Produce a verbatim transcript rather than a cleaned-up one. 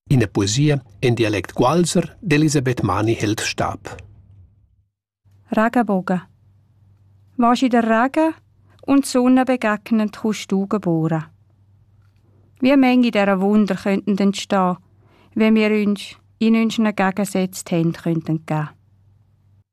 In der Poesie in Dialekt Gualser d'Elisabeth Mani hält Stab. Regenbogen. Was in der Regen und die Sonne begegnend kommst du geboren. Wie Menge dieser Wunder könnten entstehen, wenn wir uns in unseren Gegensätzen die Hände geben könnten.